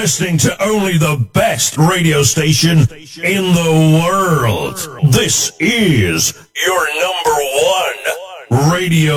listening to only the best radio station in the world. This is your number one radio